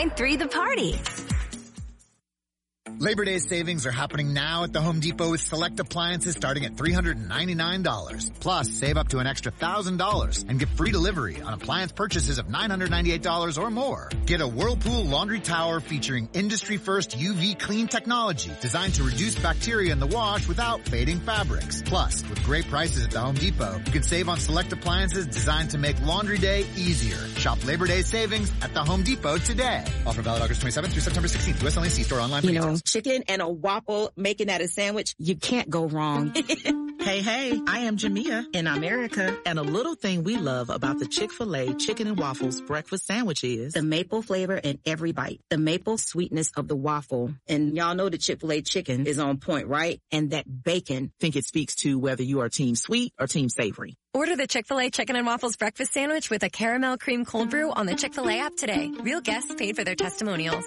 3 The Party. Labor Day savings are happening now at the Home Depot with select appliances starting at $399. Plus, save up to an extra $1,000 and get free delivery on appliance purchases of $998 or more. Get a Whirlpool laundry tower featuring industry-first UV clean technology designed to reduce bacteria in the wash without fading fabrics. Plus, with great prices at the Home Depot, you can save on select appliances designed to make laundry day easier. Shop Labor Day savings at the Home Depot today. Offer valid August 27th through September 16th. US only. See store online for details. Chicken and a waffle, making that a sandwich, you can't go wrong. Hey, I am Jamia in America, and a little thing we love about the Chick-fil-A Chicken and Waffles breakfast sandwich is the maple flavor in every bite, the maple sweetness of the waffle. And y'all know the Chick-fil-A chicken is on point, right? And that bacon. Think it speaks to whether you are team sweet or team savory. Order the Chick-fil-A Chicken and Waffles breakfast sandwich with a caramel cream cold brew on the Chick-fil-A app today. Real guests paid for their testimonials.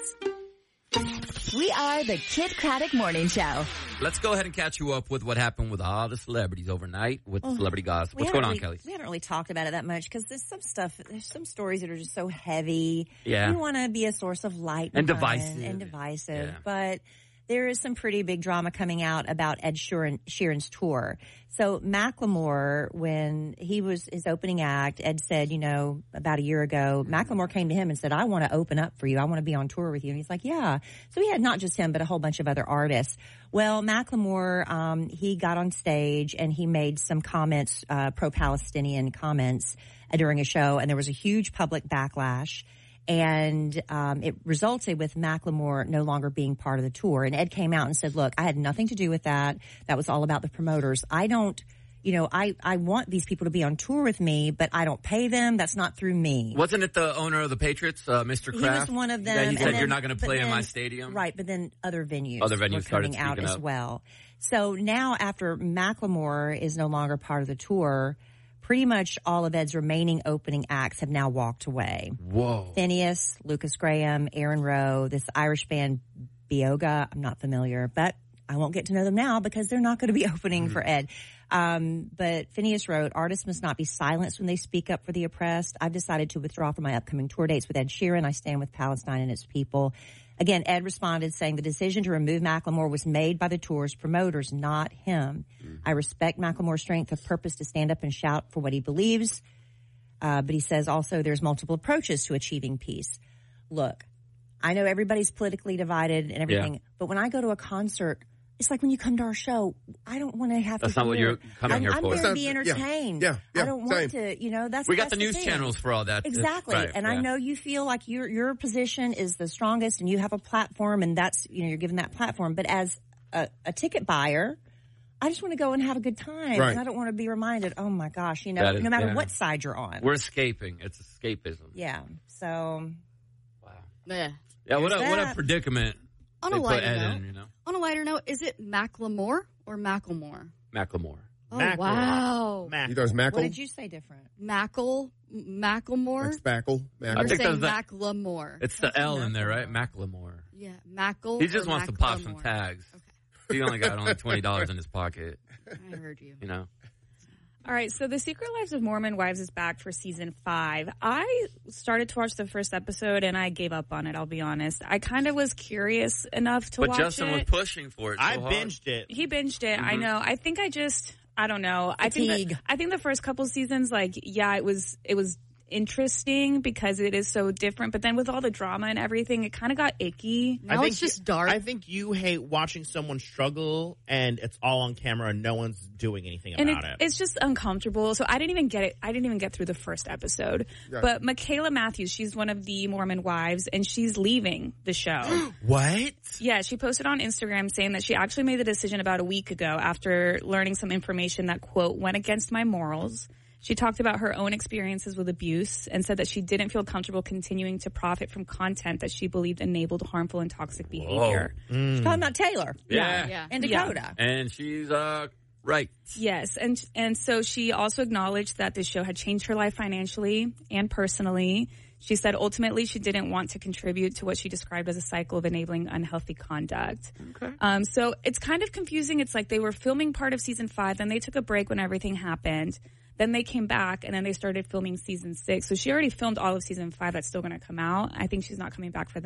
We are the Kid Craddock Morning Show. Let's go ahead and catch you up with what happened with all the celebrities overnight with celebrity gossip. What's going on, Kelly? We haven't really talked about it that much because there's some stories that are just so heavy. Yeah. We want to be a source of light and divisive. Yeah. But there is some pretty big drama coming out about Ed Sheeran's tour. So Macklemore, when he was his opening act, Ed said, about a year ago, Macklemore came to him and said, I want to open up for you. I want to be on tour with you. And he's like, yeah. So he had not just him, but a whole bunch of other artists. Well, Macklemore, he got on stage and he made some comments, pro-Palestinian comments during a show. And there was a huge public backlash. And it resulted with Macklemore no longer being part of the tour. And Ed came out and said, look, I had nothing to do with that. That was all about the promoters. I don't, I want these people to be on tour with me, but I don't pay them. That's not through me. Wasn't it the owner of the Patriots, Mr. Kraft? He was one of them. Yeah, he said, you're not going to play in my stadium? Right, but then other venues started coming out as well. So now after Macklemore is no longer part of the tour, pretty much all of Ed's remaining opening acts have now walked away. Whoa. Phineas, Lucas Graham, Aaron Rowe, this Irish band Bioga. I'm not familiar, but I won't get to know them now because they're not going to be opening for Ed. But Phineas wrote, artists must not be silenced when they speak up for the oppressed. I've decided to withdraw from my upcoming tour dates with Ed Sheeran. I stand with Palestine and its people. Again, Ed responded saying the decision to remove Macklemore was made by the tour's promoters, not him. I respect Macklemore's strength of purpose to stand up and shout for what he believes. But he says also there's multiple approaches to achieving peace. Look, I know everybody's politically divided and everything, but when I go to a concert, it's like when you come to our show, I don't want to have That's to. That's not what you're coming here for. I'm there to be entertained. Yeah, I don't want to, that's we got the thing. news channels for all that. Exactly. Right, and I know you feel like your position is the strongest and you have a platform and that's, you're given that platform. But as a ticket buyer, I just want to go and have a good time. Right. And I don't want to be reminded, oh my gosh, no matter what side you're on. We're escaping. It's escapism. Yeah. So. Wow. Yeah. What a predicament. On a lighter note, is it Macklemore or Macklemore? Macklemore. Oh, wow. You thought it was Mackle? What did you say different? Macklemore? Like spackle. You're saying Macklemore. It's the L in there, right? Macklemore. Yeah, Mackle. He just wants to pop some tags. Okay. He only got $20 in his pocket. I heard you. All right, so The Secret Lives of Mormon Wives is back for season 5. I started to watch the first episode, and I gave up on it, I'll be honest. I kind of was curious enough to watch it. But Justin was pushing for it so I binged it. He binged it, I know. I think I don't know. Fatigue. I think the first couple seasons, it was interesting because it is so different, but then with all the drama and everything, it kind of got icky. Now it's just dark. I think you hate watching someone struggle and it's all on camera and no one's doing anything about it. It's just uncomfortable. So I didn't even get it. I didn't even get through the first episode. Right. But Michaela Matthews, she's one of the Mormon wives, and she's leaving the show. What? Yeah, she posted on Instagram saying that she actually made the decision about a week ago after learning some information that, quote, went against my morals. She talked about her own experiences with abuse and said that she didn't feel comfortable continuing to profit from content that she believed enabled harmful and toxic behavior. She's talking about Taylor. Yeah. And Dakota. Yeah. And she's right. Yes. And so she also acknowledged that this show had changed her life financially and personally. She said ultimately she didn't want to contribute to what she described as a cycle of enabling unhealthy conduct. Okay. So it's kind of confusing. It's like they were filming part of season 5, then they took a break when everything happened. Then they came back, and then they started filming season 6. So she already filmed all of season 5 that's still going to come out. I think she's not coming back for